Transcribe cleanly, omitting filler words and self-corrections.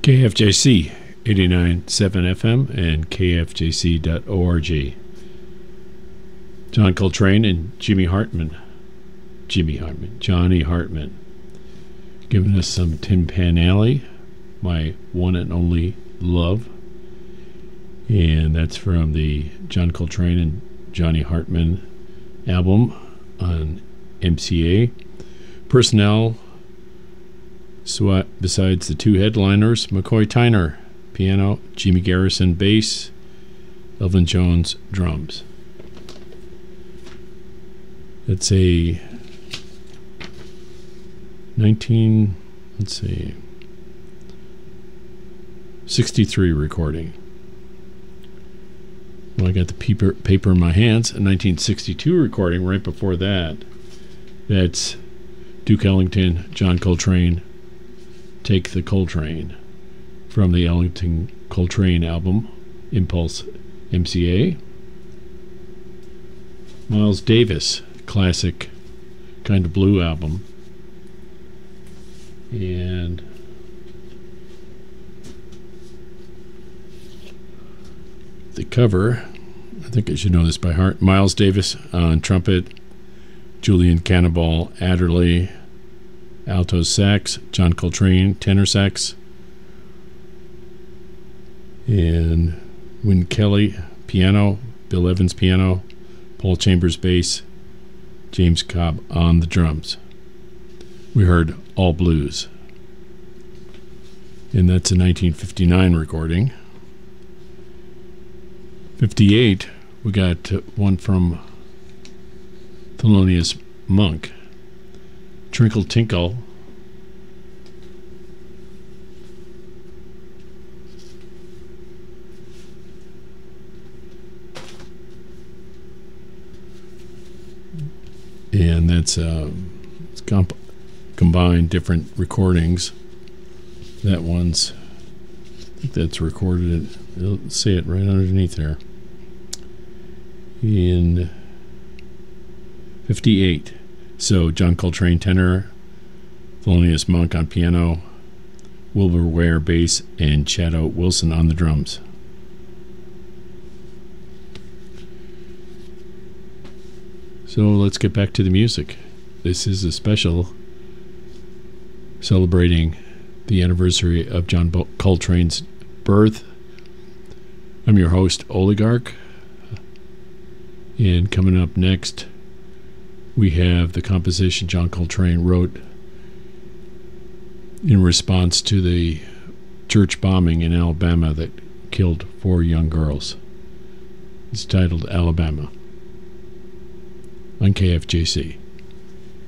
KFJC 89.7 FM and KFJC.org. John Coltrane and Johnny Hartman, giving us some Tin Pan Alley, My One and Only Love. And that's from the John Coltrane and Johnny Hartman album on MCA. Personnel, besides the two headliners, McCoy Tyner, piano, Jimmy Garrison, bass, Elvin Jones, drums. It's a 63 recording. Well, I got the paper in my hands. A 1962 recording right before that. That's Duke Ellington, John Coltrane, Take the Coltrane, from the Ellington Coltrane album, Impulse MCA. Miles Davis, classic Kind of Blue album. And the cover, I think I should know this by heart. Miles Davis on trumpet, Julian Cannonball Adderley alto sax, John Coltrane tenor sax, and Win Kelly piano, Bill Evans piano, Paul Chambers bass, James Cobb on the drums. We heard All Blues, and that's a 1959 recording. 58, we got one from Thelonious Monk, Trinkle Tinkle. And that's it's combined different recordings. That one's, I think that's recorded, it'll say it right underneath there. In 58. So John Coltrane tenor, Thelonious Monk on piano, Wilbur Ware bass, and Chad Wilson on the drums. So let's get back to the music. This is a special celebrating the anniversary of John Coltrane's birth. I'm your host, Oligarch. And coming up next, we have the composition John Coltrane wrote in response to the church bombing in Alabama that killed 4 young girls. It's titled Alabama on KFJC.